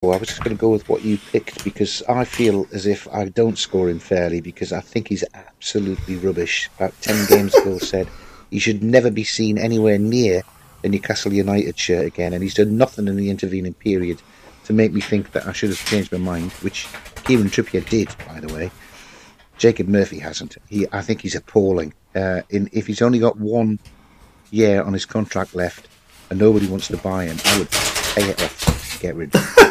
go. I was just going to go with what you picked because I feel as if I don't score him fairly because I think he's absolutely rubbish. About 10 games ago said he should never be seen anywhere near a Newcastle United shirt again, and he's done nothing in the intervening period to make me think that I should have changed my mind, which Kieran Trippier did, by the way. Jacob Murphy hasn't. I think he's appalling. If he's only got 1 year on his contract left and nobody wants to buy him, I would pay it off and get rid of him.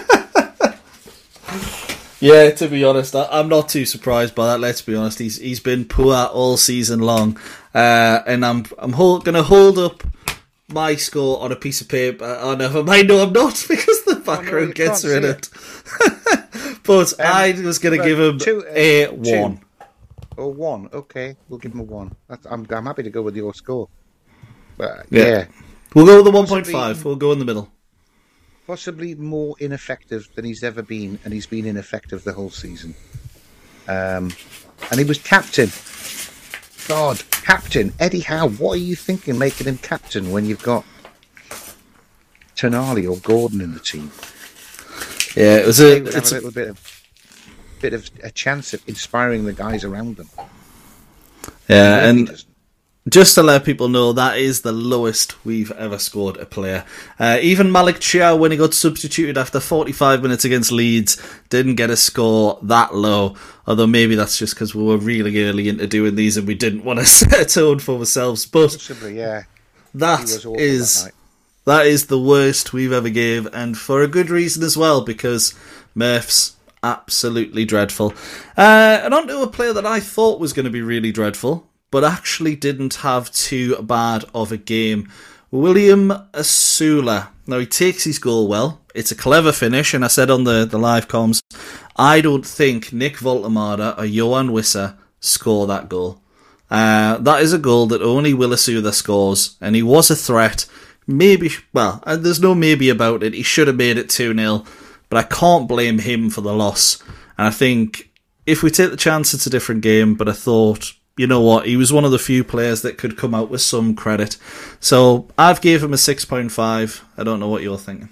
Yeah, to be honest, I'm not too surprised by that. Let's be honest, he's been poor all season long, and I'm going to hold up my score on a piece of paper. Oh, never mind. No, I'm not because the background gets rid of it. But I was going to give him a 1. Oh, 1. Okay, we'll give him a 1. I'm happy to go with your score. But, yeah. We'll go with the 1.5. We'll go in the middle. Possibly more ineffective than he's ever been, and he's been ineffective the whole season. And he was captain. God, captain. Eddie Howe, what are you thinking making him captain when you've got Tonali or Gordon in the team? Yeah, it's a little bit of a chance of inspiring the guys around them. Yeah, and just to let people know, that is the lowest we've ever scored a player. Even Malik Chow, when he got substituted after 45 minutes against Leeds, didn't get a score that low. Although maybe that's just because we were really early into doing these and we didn't want to set a tone for ourselves. But possibly, yeah. That is the worst we've ever gave, and for a good reason as well, because Murph's absolutely dreadful. And on to a player that I thought was going to be really dreadful, but actually didn't have too bad of a game. William Asula. Now, he takes his goal well. It's a clever finish, and I said on the live comms, I don't think Nick Voltemada or Johan Wissa score that goal. That is a goal that only Will Asula scores, and he was a threat. Maybe, well, there's no maybe about it. He should have made it 2-0, but I can't blame him for the loss. And I think if we take the chance, it's a different game, but I thought, you know what, he was one of the few players that could come out with some credit. So I've gave him a 6.5. I don't know what you're thinking.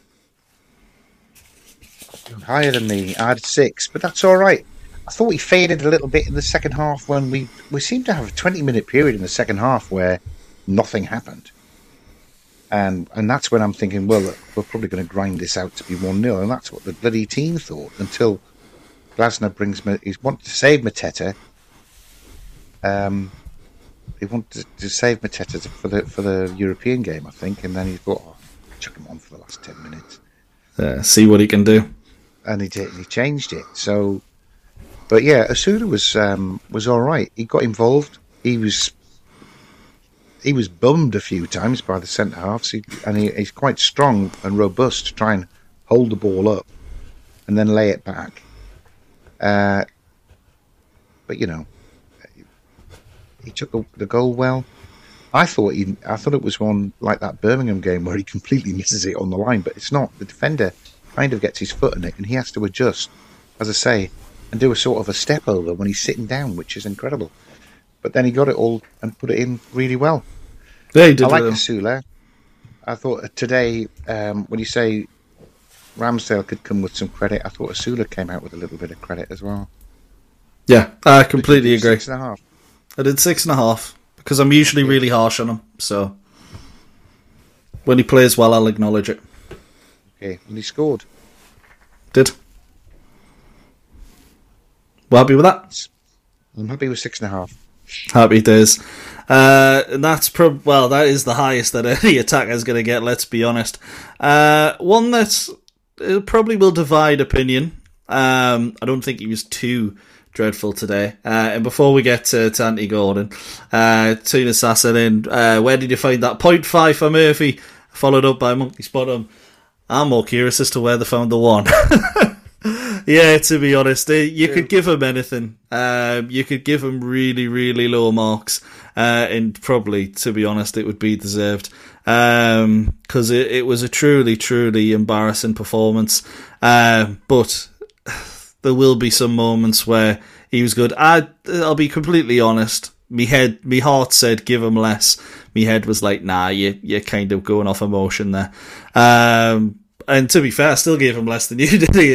Higher than me. I had 6, but that's all right. I thought he faded a little bit in the second half when we seemed to have a 20-minute period in the second half where nothing happened. And that's when I'm thinking, well, we're probably going to grind this out to be 1-0, and that's what the bloody team thought until Glasner he wanted to save Mateta. He wanted to save Mateta for the European game, I think, and then he thought, chuck him on for the last 10 minutes. See what he can do. And he did, and he changed it. So, but yeah, Asula was all right. He got involved. He was bummed a few times by the centre halves, and he's quite strong and robust to try and hold the ball up and then lay it back. But you know, he took the goal well. I thought it was one like that Birmingham game where he completely misses it on the line, but it's not. The defender kind of gets his foot in it, and he has to adjust, as I say, and do a sort of a step over when he's sitting down, which is incredible. But then he got it all and put it in really well. Yeah, he did. I like Asula. I thought today, when you say Ramsdale could come with some credit, I thought Asula came out with a little bit of credit as well. Yeah, I completely agree. 6.5. I did 6.5 because I'm usually really harsh on him. So when he plays well, I'll acknowledge it. Okay, and he scored. Did. Well, happy with that? I'm happy with 6.5. Happy days. And that's that is the highest that any attacker is going to get, let's be honest. One that probably will divide opinion. I don't think he was too dreadful today. And before we get to Anthony Gordon, Tuna Sasson, where did you find that 0.5 for Murphy? Followed up by Monkey Spottum. I'm more curious as to where they found the 1. Yeah, to be honest, you could give him anything. You could give him really, really low marks. And probably, to be honest, it would be deserved. Because it was a truly, truly embarrassing performance. But there will be some moments where he was good. I'll be completely honest. Me heart said give him less. Me head was like, nah, you're kind of going off emotion there. And to be fair, I still gave him less than you did.